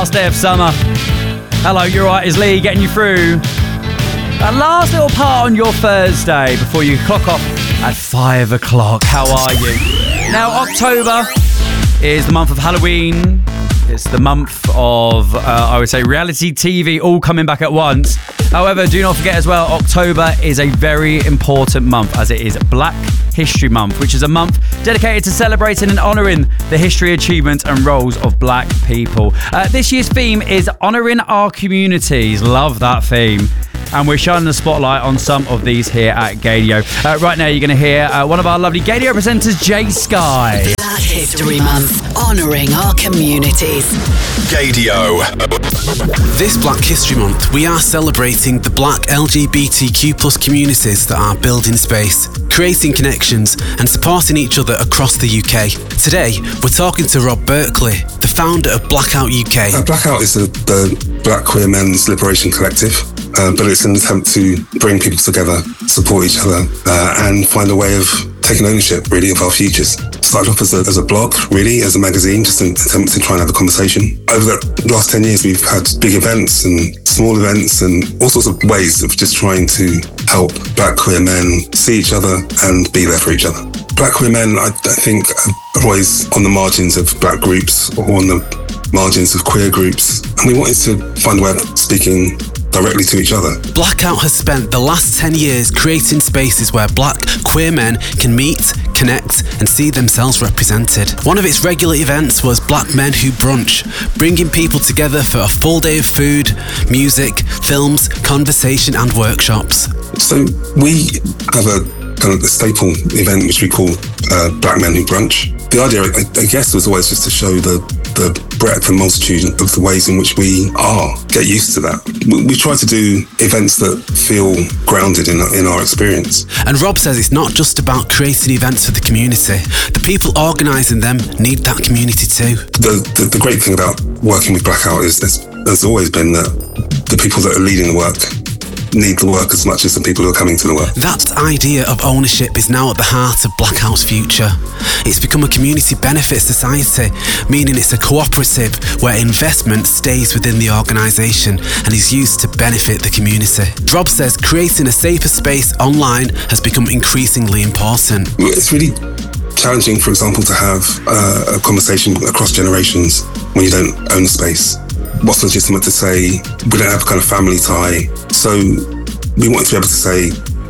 Last day of summer. Hello, you're right, it's Lee getting you through that last little part on your Thursday before you clock off at 5 o'clock. How are you? Now, October is the month of Halloween. It's the month of, I would say, reality TV all coming back at once. However, do not forget as well, October is a very important month as it is Black History Month, which is a month dedicated to celebrating and honouring the history, achievements and roles of black people. This year's theme is honouring our communities. Love that theme. And we're shining the spotlight on some of these here at Gaydio. Right now, you're going to hear one of our lovely Gaydio presenters, Jay Sky. Black History Month, honouring our communities. Gaydio. This Black History Month, we are celebrating the black LGBTQ+ communities that are building space, creating connections and supporting each other across the UK. Today, we're talking to Rob Berkeley, the founder of Blackout UK. Blackout is the Black Queer Men's Liberation Collective. But it's an attempt to bring people together, support each other, and find a way of taking ownership, really, of our futures. Started off as a blog, really, as a magazine, just an attempt to try and have a conversation. Over the last 10 years, we've had big events and small events and all sorts of ways of just trying to help black queer men see each other and be there for each other. Black queer men, I think, are always on the margins of black groups or on the margins of queer groups. And we wanted to find a way of speaking directly to each other. Blackout has spent the last 10 years creating spaces where black queer men can meet, connect and see themselves represented. One of its regular events was Black Men Who Brunch, bringing people together for a full day of food, music, films, conversation and workshops. So we have a kind of a staple event which we call Black Men Who Brunch. The idea, I guess, was always just to show the breadth and multitude of the ways in which we are. Get used to that. We try to do events that feel grounded in our experience. And Rob says it's not just about creating events for the community. The people organising them need that community too. The great thing about working with Blackout is there's always been that the people that are leading the work need the work as much as the people who are coming to the work. That idea of ownership is now at the heart of Blackout's future. It's become a community benefit society, meaning it's a cooperative where investment stays within the organisation and is used to benefit the community. Rob says creating a safer space online has become increasingly important. It's really challenging, for example, to have a conversation across generations when you don't own the space. What's legitimate to say? We don't have a kind of family tie. So we want to be able to say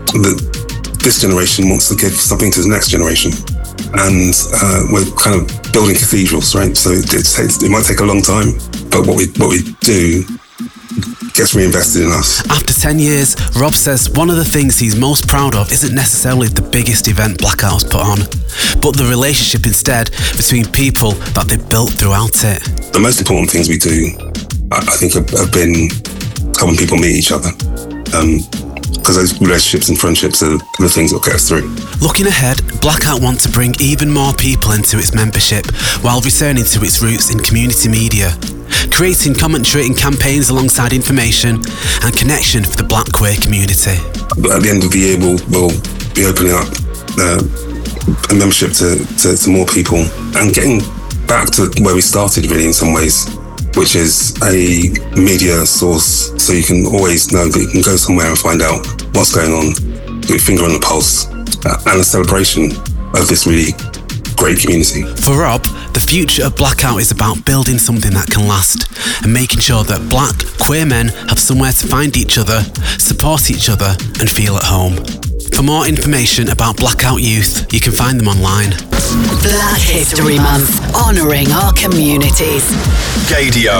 that this generation wants to give something to the next generation. And we're kind of building cathedrals, right? So it might take a long time, but what we do gets reinvested in us. After 10 years, Rob says one of the things he's most proud of isn't necessarily the biggest event Blackout's put on, but the relationship instead between people that they've built throughout it. The most important things we do, I think, have been helping people meet each other. Because those relationships and friendships are the things that get us through. Looking ahead, Blackout want to bring even more people into its membership while returning to its roots in community media, creating commentary and campaigns alongside information and connection for the black queer community. At the end of the year, we'll be opening up a membership to more people and getting back to where we started, really, in some ways, which is a media source, so you can always know that you can go somewhere and find out what's going on, put your finger on the pulse, and a celebration of this really great community. For Rob, the future of Blackout is about building something that can last and making sure that black queer men have somewhere to find each other, support each other and feel at home. For more information about Blackout Youth, you can find them online. Black History Month, honouring our communities. Gaydio.